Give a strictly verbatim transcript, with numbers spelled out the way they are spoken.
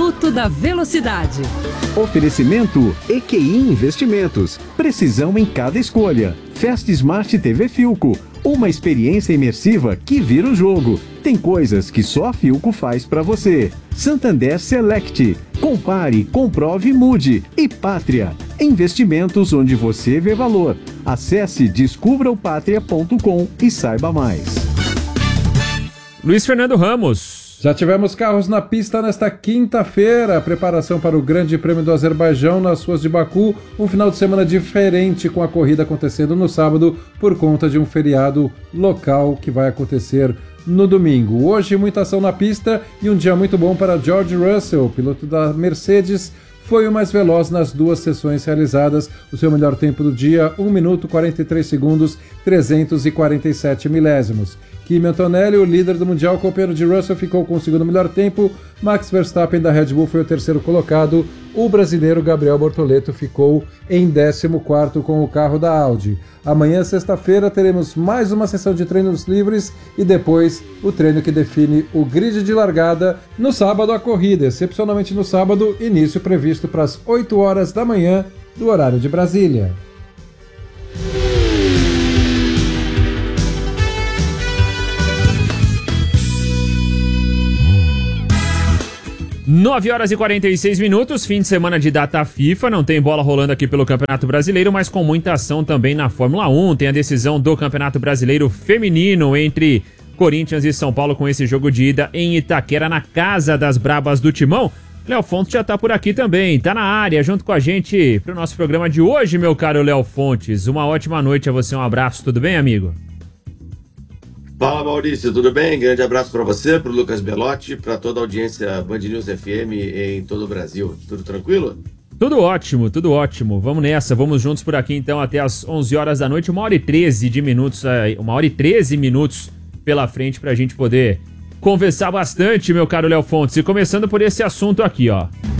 Minuto da Velocidade. Oferecimento E Q I Investimentos. Precisão em cada escolha. Fast Smart T V Philco. Uma experiência imersiva que vira o jogo. Tem coisas que só a Philco faz pra você. Santander Select. Compare, comprove, mude. E Pátria. Investimentos onde você vê valor. Acesse descubra o pátria ponto com e saiba mais. Luiz Fernando Ramos. Já tivemos carros na pista nesta quinta-feira. A preparação para o Grande Prêmio do Azerbaijão nas ruas de Baku. Um final de semana diferente, com a corrida acontecendo no sábado por conta de um feriado local que vai acontecer no domingo. Hoje, muita ação na pista e um dia muito bom para George Russell, piloto da Mercedes. Foi o mais veloz nas duas sessões realizadas. O seu melhor tempo do dia, um minuto, quarenta e três segundos, trezentos e quarenta e sete milésimos. Kimi Antonelli, o líder do Mundial, companheiro de Russell, ficou com o segundo melhor tempo. Max Verstappen da Red Bull foi o terceiro colocado. O brasileiro Gabriel Bortoleto ficou em décimo quarto com o carro da Audi. Amanhã, sexta-feira, teremos mais uma sessão de treinos livres e depois o treino que define o grid de largada. No sábado, a corrida, excepcionalmente no sábado, início previsto para as oito horas da manhã do horário de Brasília. nove horas e quarenta e seis minutos, fim de semana de data FIFA, não tem bola rolando aqui pelo Campeonato Brasileiro, mas com muita ação também na Fórmula um. Tem a decisão do Campeonato Brasileiro Feminino entre Corinthians e São Paulo com esse jogo de ida em Itaquera, na casa das Brabas do Timão. Léo Fontes já tá por aqui também, tá na área, junto com a gente pro nosso programa de hoje, meu caro Léo Fontes. Uma ótima noite a você, um abraço, tudo bem, amigo? Fala, Maurício, tudo bem? Grande abraço para você, para o Lucas Belotti, para toda a audiência Band News F M em todo o Brasil. Tudo tranquilo? Tudo ótimo, tudo ótimo. Vamos nessa, vamos juntos por aqui então até as onze horas da noite, uma hora e treze de minutos, uma hora e treze minutos pela frente pra gente poder conversar bastante, meu caro Léo Fontes. E começando por esse assunto aqui, ó.